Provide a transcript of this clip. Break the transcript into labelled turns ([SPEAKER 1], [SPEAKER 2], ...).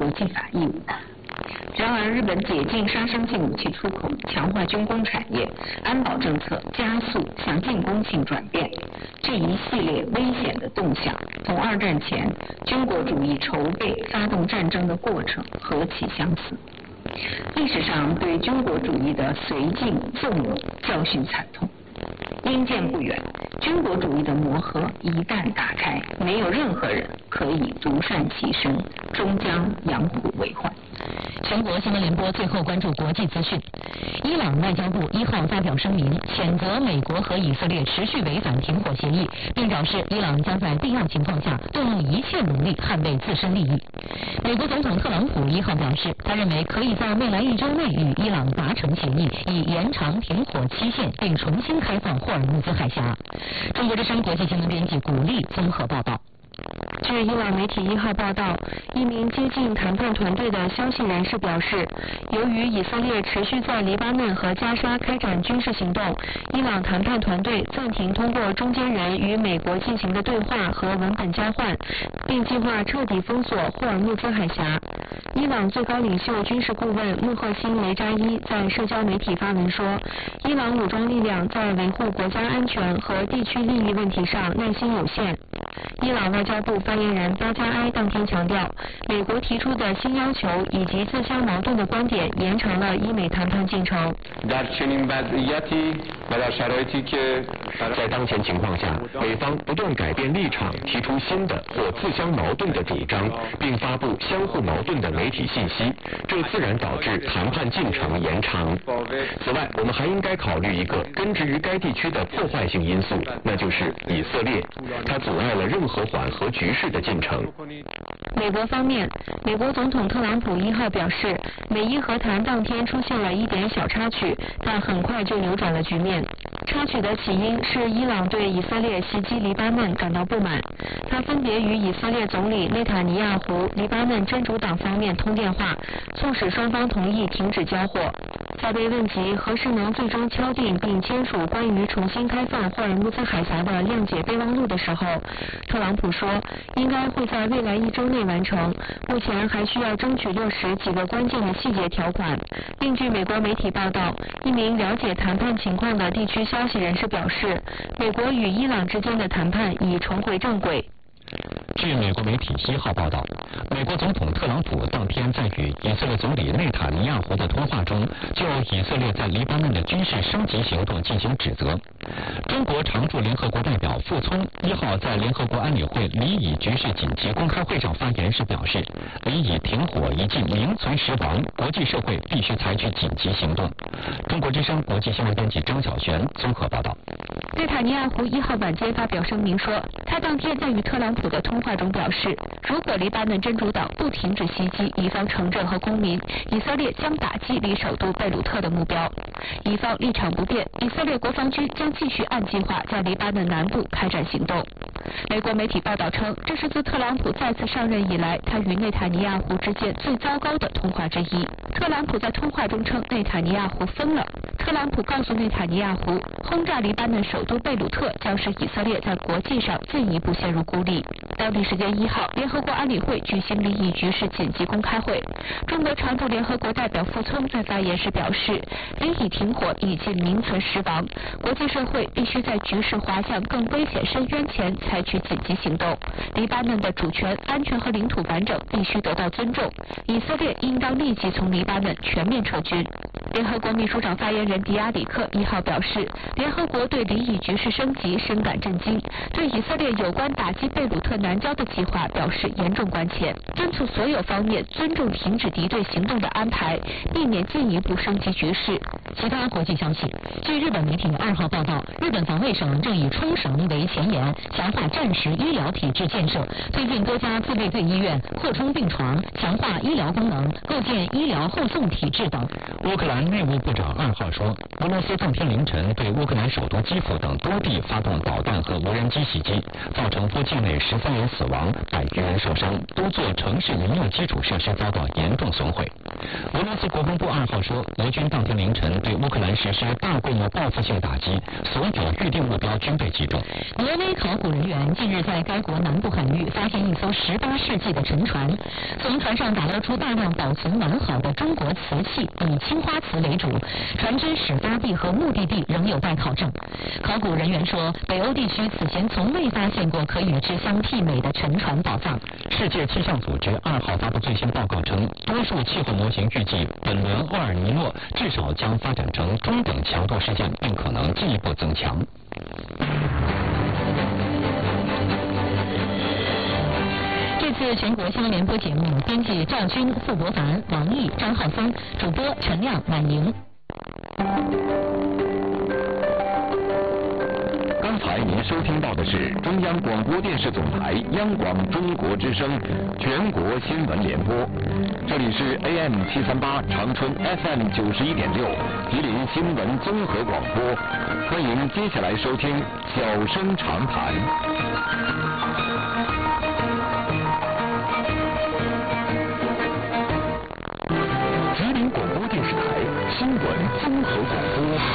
[SPEAKER 1] 国际法义务。然而，日本解禁杀伤性武器出口，强化军工产业，安保政策加速向进攻性转变，这一系列危险的动向，同二战前军国主义筹备发动战争的过程何其相似。历史上对军国主义的绥靖纵容教训惨痛。因见不远，军国主义的魔盒一旦打开，没有任何人可以独善其身，终将养虎为患。
[SPEAKER 2] 全国新闻联播最后关注国际资讯。伊朗外交部1号发表声明，谴责美国和以色列持续违反停火协议，并表示伊朗将在必要情况下动用一切努力捍卫自身利益。美国总统特朗普1号表示，他认为可以在未来1周内与伊朗达成协议，以延长停火期限，并重新开放霍尔木兹海峡。中国之声国际新闻编辑古丽综合报道。
[SPEAKER 3] 据伊朗媒体1号报道，一名接近谈判团队的消息人士表示，由于以色列持续在黎巴嫩和加沙开展军事行动，伊朗谈判团队暂停通过中间人与美国进行的对话和文本交换，并计划彻底封锁霍尔木兹海峡。伊朗最高领袖军事顾问穆赫辛雷扎伊在社交媒体发文说，伊朗武装力量在维护国家安全和地区利益问题上耐心有限。伊朗外交部发言人巴加埃当天强调，美国提出的新要求以及自相矛盾的观点延长了伊美谈判进程。
[SPEAKER 4] 在当前情况下，美方不断改变立场，提出新的或自相矛盾的主张，并发布相互矛盾的媒体信息，这自然导致谈判进程延长。此外，我们还应该考虑一个根植于该地区的破坏性因素，那就是以色列，它阻碍了任何缓和局势的进程。
[SPEAKER 3] 美国方面，美国总统特朗普1号表示，美伊和谈当天出现了一点小插曲，但很快就扭转了局面。插曲的起因是伊朗对以色列袭击黎巴嫩感到不满，他分别与以色列总理内塔尼亚胡、黎巴嫩真主党方面通电话，促使双方同意停止交火。在被问及何时能最终敲定并签署关于重新开放霍尔木兹海峡的谅解备忘录的时候，特朗普说，应该会在未来1周内完成，目前还需要争取落实几个关键的细节条款。另据美国媒体报道，一名了解谈判情况的地区消息人士表示，美国与伊朗之间的谈判已重回正轨。
[SPEAKER 5] 据美国媒体1号报道，美国总统特朗普当天在与以色列总理内塔尼亚胡的通话中，就以色列在黎巴嫩的军事升级行动进行指责。中国常驻联合国代表傅聪1号在联合国安理会黎以局势紧急公开会上发言时表示，黎以停火已近名存实亡，国际社会必须采取紧急行动。中国之声国际新闻编辑张晓璇综合报道。
[SPEAKER 3] 内塔尼亚胡1号晚间发表声明说，他当天在与特朗普的通话中表示，如果黎巴嫩真主党不停止袭击以方城镇和公民，以色列将打击离首都贝鲁特的目标。以方立场不变，以色列国防军将继续按计划在黎巴嫩南部开展行动。美国媒体报道称，这是自特朗普再次上任以来，他与内塔尼亚胡之间最糟糕的通话之一。特朗普在通话中称内塔尼亚胡疯了。特朗普告诉内塔尼亚胡，轰炸黎巴嫩首都贝鲁特将使以色列在国际上进一步陷入孤立。当地时间1号，联合国安理会举行黎以局势紧急公开会。中国常驻联合国代表傅聪在发言时表示，黎以停火已近名存实亡，国际社会必须在局势滑向更危险深渊前采取紧急行动。黎巴嫩的主权、安全和领土完整必须得到尊重，以色列应当立即从黎巴嫩全面撤军。联合国秘书长发言人迪亚里克1号表示，联合国对黎以局势升级深感震惊，对以色列有关打击贝鲁特南郊的计划表示严重关切，敦促所有方面尊重停止敌对行动的安排，避免进一步升级局势。
[SPEAKER 2] 其他国际消息，据日本媒体2号报道，日本防卫省正以冲绳为前沿，强化战时医疗体制建设，推进多家自卫队医院，扩充病床，强化医疗功能，构建医疗后送体制等。
[SPEAKER 5] 乌克兰内务部长2号说，俄罗斯当天凌晨对乌克兰首都基辅等多地发动导弹和无人机袭击，造成附近内13人死亡，100余人受伤，多座城市民用基础设施遭到严重损毁。俄罗斯国防部2号说，俄军当天凌晨对乌克兰实施大规模报复性打击，所有预定目标均被击中。
[SPEAKER 2] 挪威考古人员近日在该国南部海域发现一艘18世纪的沉船，从船上打捞出大量保存完好的中国瓷器，以青花瓷为主，船只始发地和目的地仍有待考证。考古人员说，北欧地区此前从未发现过可与之相媲美的沉船宝藏。
[SPEAKER 5] 世界气象组织2号发布最新报告称，多数气候模型预计本轮厄尔尼诺至少将发展成中等强度事件，并可能进一步增强。
[SPEAKER 2] 这次全国新闻联播节目，编辑赵军、傅博凡、王毅、张浩峰，主播陈亮、婉莹。
[SPEAKER 4] 刚才您收听到的是中央广播电视总台央广中国之声全国新闻联播，这里是 AM 738长春 FM 91.6吉林新闻综合广播，欢迎接下来收听小生长谈。吉林广播电视台新闻综合广播。